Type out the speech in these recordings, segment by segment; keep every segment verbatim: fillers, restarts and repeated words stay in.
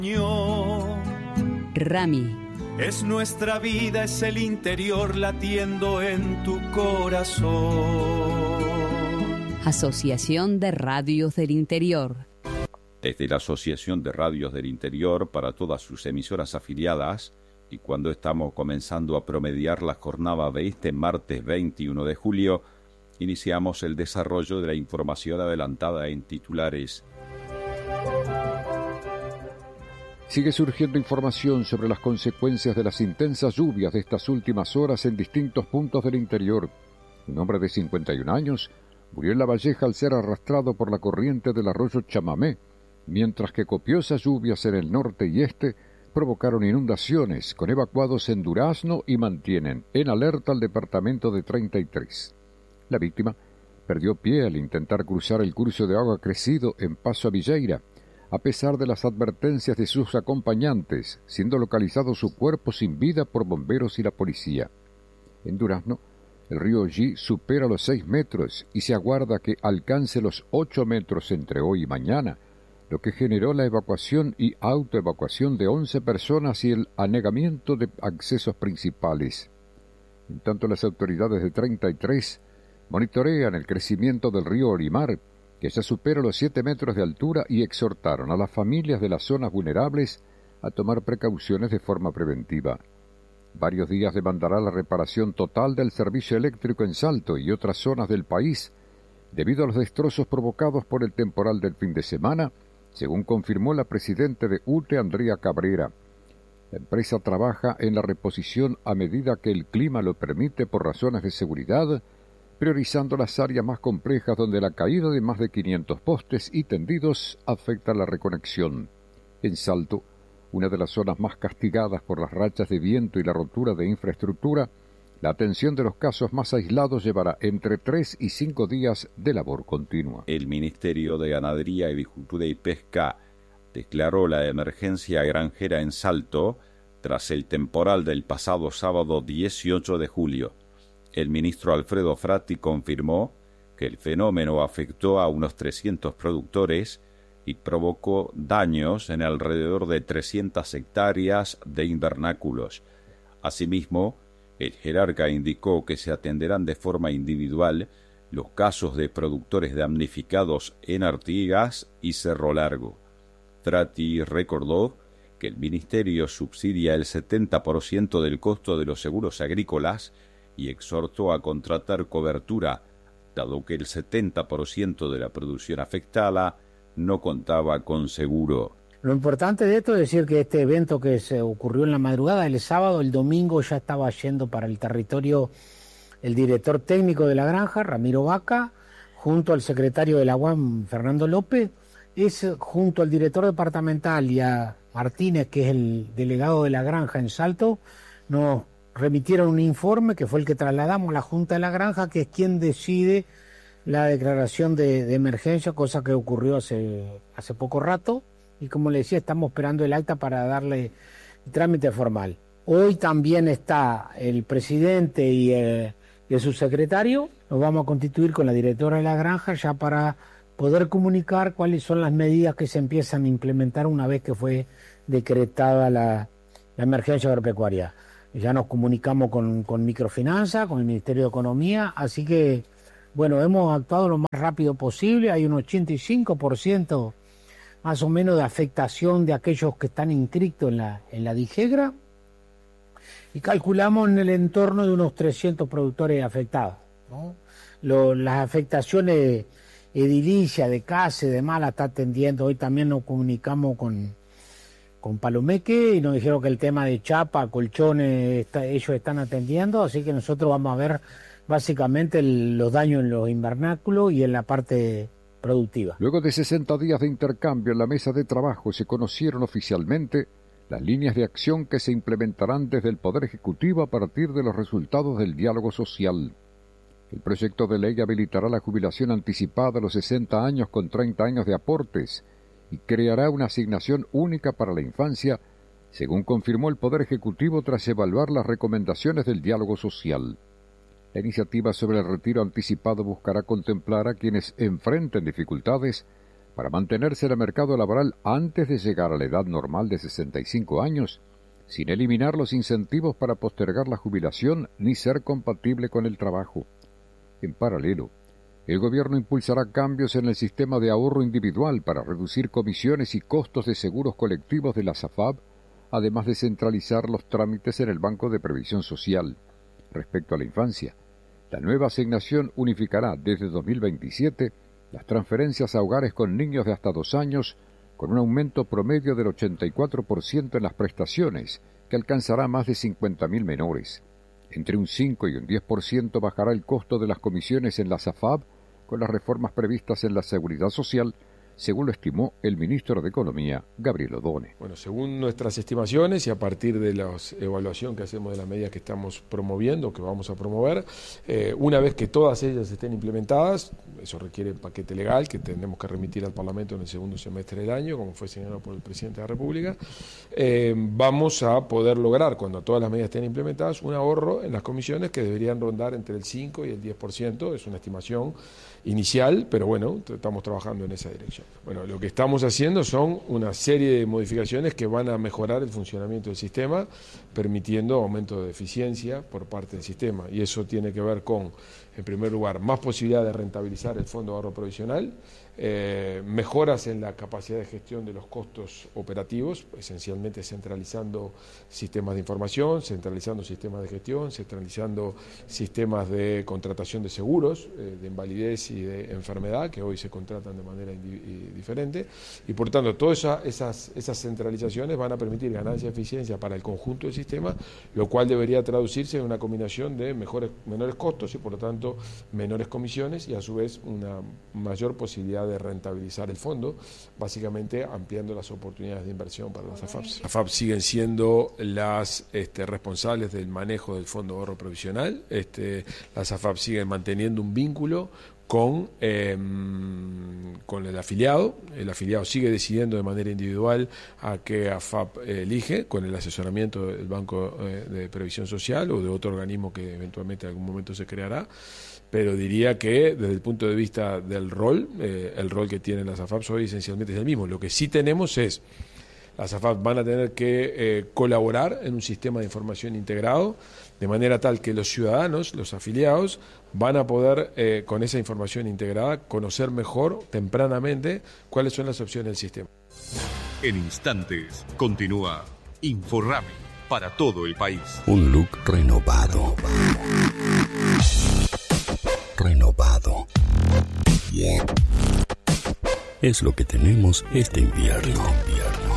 Rami. Es nuestra vida, es el interior latiendo en tu corazón. Asociación de Radios del Interior. Desde la Asociación de Radios del Interior, para todas sus emisoras afiliadas, y cuando estamos comenzando a promediar la jornada de este martes veintiuno de julio, iniciamos el desarrollo de la información adelantada en titulares. Sigue surgiendo información sobre las consecuencias de las intensas lluvias de estas últimas horas en distintos puntos del interior. Un hombre de cincuenta y un años murió en La Valleja al ser arrastrado por la corriente del arroyo Chamamé, mientras que copiosas lluvias en el norte y este provocaron inundaciones con evacuados en Durazno y mantienen en alerta al departamento de treinta y tres. La víctima perdió pie al intentar cruzar el curso de agua crecido en Paso a Villeira, a pesar de las advertencias de sus acompañantes, siendo localizado su cuerpo sin vida por bomberos y la policía. En Durazno, el río Ollí supera los seis metros y se aguarda que alcance los ocho metros entre hoy y mañana, lo que generó la evacuación y autoevacuación de once personas y el anegamiento de accesos principales. En tanto, las autoridades de treinta y tres monitorean el crecimiento del río Olimar, que ya supera los siete metros de altura, y exhortaron a las familias de las zonas vulnerables a tomar precauciones de forma preventiva. Varios días demandará la reparación total del servicio eléctrico en Salto y otras zonas del país, debido a los destrozos provocados por el temporal del fin de semana, según confirmó la presidenta de U T E, Andrea Cabrera. La empresa trabaja en la reposición a medida que el clima lo permite por razones de seguridad, priorizando las áreas más complejas donde la caída de más de quinientos postes y tendidos afecta la reconexión. En Salto, una de las zonas más castigadas por las rachas de viento y la rotura de infraestructura, la atención de los casos más aislados llevará entre tres y cinco días de labor continua. El Ministerio de Ganadería, Agricultura y Pesca declaró la emergencia granjera en Salto tras el temporal del pasado sábado dieciocho de julio. El ministro Alfredo Frati confirmó que el fenómeno afectó a unos trescientos productores y provocó daños en alrededor de trescientas hectáreas de invernáculos. Asimismo, el jerarca indicó que se atenderán de forma individual los casos de productores damnificados en Artigas y Cerro Largo. Frati recordó que el ministerio subsidia el setenta por ciento del costo de los seguros agrícolas y exhortó a contratar cobertura, dado que el setenta por ciento de la producción afectada no contaba con seguro. Lo importante de esto es decir que este evento que se ocurrió en la madrugada del sábado, el domingo ya estaba yendo para el territorio el director técnico de la granja, Ramiro Vaca, junto al secretario de la U A M, Fernando López, es junto al director departamental y a Martínez, que es el delegado de la granja en Salto, nos remitieron un informe que fue el que trasladamos a la Junta de la Granja, que es quien decide la declaración de, de emergencia, cosa que ocurrió hace, hace poco rato, y como le decía, estamos esperando el acta para darle el trámite formal. Hoy también está el presidente y el, y el subsecretario, nos vamos a constituir con la directora de la granja ya para poder comunicar cuáles son las medidas que se empiezan a implementar una vez que fue decretada la, la emergencia agropecuaria. Ya nos comunicamos con, con Microfinanza, con el Ministerio de Economía, así que, bueno, hemos actuado lo más rápido posible. Hay un ochenta y cinco por ciento más o menos de afectación de aquellos que están inscritos en la, en la DIGEGRA, y calculamos en el entorno de unos trescientos productores afectados, ¿no? Lo, las afectaciones edilicia, de casa y demás la está atendiendo. Hoy también nos comunicamos con... con Palomeque y nos dijeron que el tema de chapa, colchones, está, ellos están atendiendo, así que nosotros vamos a ver básicamente el, los daños en los invernáculos y en la parte productiva. Luego de sesenta días de intercambio en la mesa de trabajo, se conocieron oficialmente las líneas de acción que se implementarán desde el Poder Ejecutivo a partir de los resultados del diálogo social. El proyecto de ley habilitará la jubilación anticipada a los sesenta años con treinta años de aportes y creará una asignación única para la infancia, según confirmó el Poder Ejecutivo tras evaluar las recomendaciones del diálogo social. La iniciativa sobre el retiro anticipado buscará contemplar a quienes enfrenten dificultades para mantenerse en el mercado laboral antes de llegar a la edad normal de sesenta y cinco años, sin eliminar los incentivos para postergar la jubilación ni ser compatible con el trabajo. En paralelo, el gobierno impulsará cambios en el sistema de ahorro individual para reducir comisiones y costos de seguros colectivos de la SAFAP, además de centralizar los trámites en el Banco de Previsión Social. Respecto a la infancia, la nueva asignación unificará desde dos mil veintisiete las transferencias a hogares con niños de hasta dos años, con un aumento promedio del ochenta y cuatro por ciento en las prestaciones, que alcanzará más de cincuenta mil menores. Entre un cinco y un diez por ciento bajará el costo de las comisiones en la SAFAP con las reformas previstas en la Seguridad Social, según lo estimó el ministro de Economía, Gabriel Odone. Bueno, según nuestras estimaciones y a partir de la evaluación que hacemos de las medidas que estamos promoviendo, que vamos a promover, eh, una vez que todas ellas estén implementadas, eso requiere un paquete legal que tendremos que remitir al Parlamento en el segundo semestre del año, como fue señalado por el presidente de la República, eh, vamos a poder lograr, cuando todas las medidas estén implementadas, un ahorro en las comisiones que deberían rondar entre el cinco y el diez por ciento, es una estimación inicial, pero bueno, estamos trabajando en esa dirección. Bueno, lo que estamos haciendo son una serie de modificaciones que van a mejorar el funcionamiento del sistema, permitiendo aumento de eficiencia por parte del sistema, y eso tiene que ver con, en primer lugar, más posibilidad de rentabilizar el Fondo de Ahorro Provisional, eh, mejoras en la capacidad de gestión de los costos operativos, esencialmente centralizando sistemas de información, centralizando sistemas de gestión, centralizando sistemas de contratación de seguros, eh, de invalidez y de enfermedad, que hoy se contratan de manera diferente, y por tanto todas esa, esas, esas centralizaciones van a permitir ganancia de eficiencia para el conjunto del sistema, lo cual debería traducirse en una combinación de mejores, menores costos y por lo tanto menores comisiones y a su vez una mayor posibilidad de rentabilizar el fondo, básicamente ampliando las oportunidades de inversión para las AFAPs. Las AFAPs siguen siendo las este, responsables del manejo del Fondo de Ahorro Provisional, este, las AFAPs siguen manteniendo un vínculo con, eh, con el afiliado. El afiliado sigue decidiendo de manera individual a qué AFAP elige, con el asesoramiento del Banco de Previsión Social o de otro organismo que eventualmente en algún momento se creará, pero diría que desde el punto de vista del rol, eh, el rol que tienen las AFAPs hoy esencialmente es el mismo. Lo que sí tenemos es, las AFAPs van a tener que eh, colaborar en un sistema de información integrado, de manera tal que los ciudadanos, los afiliados, van a poder, eh, con esa información integrada, conocer mejor, tempranamente, cuáles son las opciones del sistema. En instantes, continúa Inforrami para todo el país. Un look renovado. Renovado. Yeah. Es lo que tenemos este invierno. Este invierno.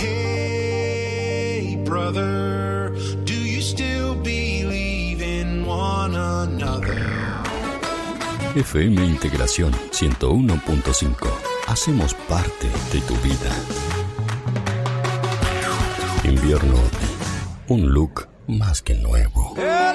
Hey, brother, do you still believe in one another? F M Integración ciento uno punto cinco. Hacemos parte de tu vida. Invierno. Un look más que nuevo.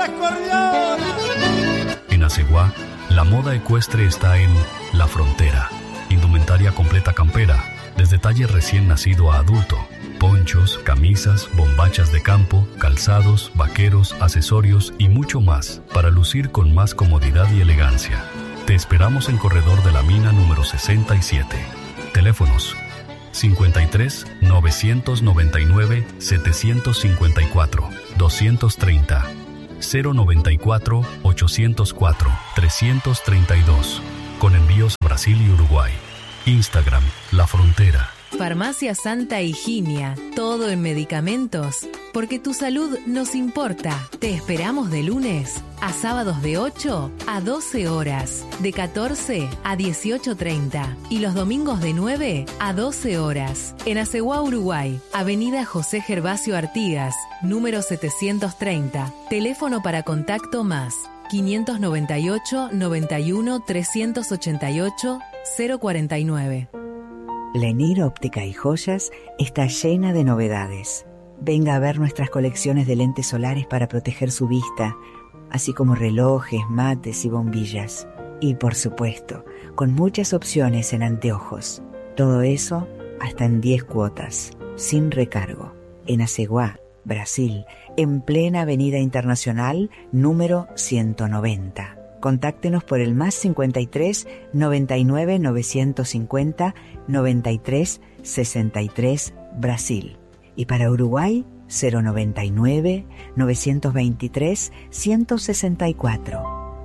En Aceguá, la moda ecuestre está en La Frontera. Indumentaria completa campera, desde talle recién nacido a adulto. Ponchos, camisas, bombachas de campo, calzados, vaqueros, accesorios y mucho más, para lucir con más comodidad y elegancia. Te esperamos en Corredor de la Mina número sesenta y siete. Teléfonos cincuenta y tres, novecientos noventa y nueve, setecientos cincuenta y cuatro, doscientos treinta, cero noventa y cuatro, ochocientos cuatro, trescientos treinta y dos, con envíos a Brasil y Uruguay. Instagram, La Frontera. Farmacia Santa Higinia, todo en medicamentos, porque tu salud nos importa. Te esperamos de lunes a sábados de ocho a doce horas, de catorce a dieciocho treinta y los domingos de nueve a doce horas. En Aceguá, Uruguay, Avenida José Gervasio Artigas, número setecientos treinta. Teléfono para contacto más quinientos noventa y ocho, noventa y uno, trescientos ochenta y ocho, cero cuarenta y nueve. Lenir Óptica y Joyas está llena de novedades. Venga a ver nuestras colecciones de lentes solares para proteger su vista, así como relojes, mates y bombillas. Y por supuesto, con muchas opciones en anteojos. Todo eso hasta en diez cuotas, sin recargo. En Aceguá, Brasil, en plena Avenida Internacional, número ciento noventa. Contáctenos por el más cincuenta y tres noventa y nueve novecientos cincuenta noventa y tres sesenta y tres Brasil. Y para Uruguay, cero noventa y nueve novecientos veintitrés ciento sesenta y cuatro.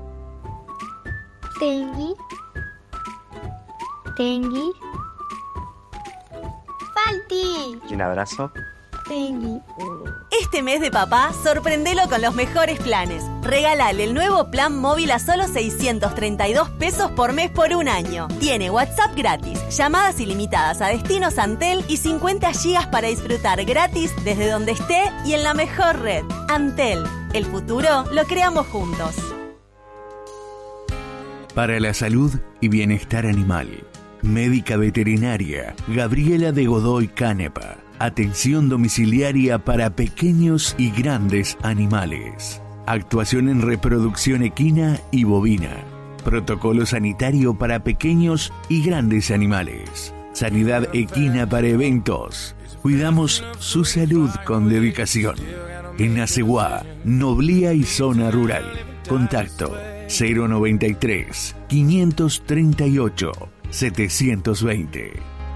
Tengui. Tengui. Falti. Y un abrazo. Tengui. Este mes de papá, sorprendelo con los mejores planes. Regálale el nuevo plan móvil a solo seiscientos treinta y dos pesos por mes por un año. Tiene WhatsApp gratis, llamadas ilimitadas a destinos Antel y cincuenta gigas para disfrutar gratis desde donde esté y en la mejor red. Antel, el futuro lo creamos juntos. Para la salud y bienestar animal, médica veterinaria Gabriela de Godoy Canepa. Atención domiciliaria para pequeños y grandes animales. Actuación en reproducción equina y bovina. Protocolo sanitario para pequeños y grandes animales. Sanidad equina para eventos. Cuidamos su salud con dedicación. En Aceguá, Noblía y Zona Rural. Contacto cero noventa y tres, quinientos treinta y ocho, setecientos veinte.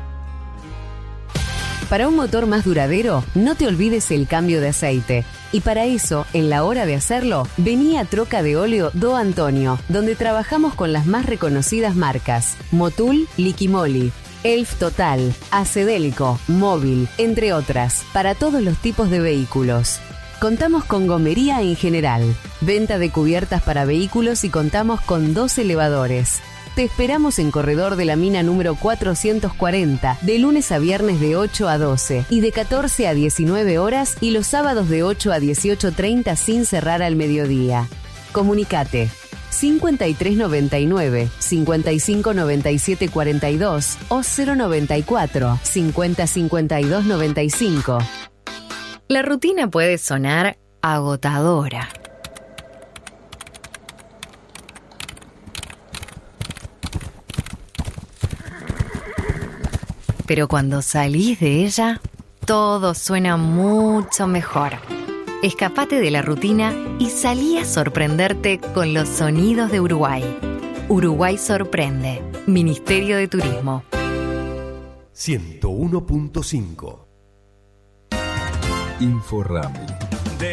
Para un motor más duradero, no te olvides el cambio de aceite. Y para eso, en la hora de hacerlo, vení a Troca de Óleo Do Antonio, donde trabajamos con las más reconocidas marcas: Motul, Liquimoli, Elf Total, Acedélico, Móvil, entre otras, para todos los tipos de vehículos. Contamos con gomería en general, venta de cubiertas para vehículos y contamos con dos elevadores. Te esperamos en Corredor de la Mina número cuatrocientos cuarenta, de lunes a viernes de ocho a doce y de catorce a diecinueve horas y los sábados de ocho a dieciocho treinta sin cerrar al mediodía. Comunicate cincuenta y tres noventa y nueve, cincuenta y cinco noventa y siete cuarenta y dos o cero noventa y cuatro, cincuenta cincuenta y dos noventa y cinco. La rutina puede sonar agotadora. Pero cuando salís de ella, todo suena mucho mejor. Escapate de la rutina y salí a sorprenderte con los sonidos de Uruguay. Uruguay sorprende. Ministerio de Turismo. ciento uno punto cinco. InfoRami.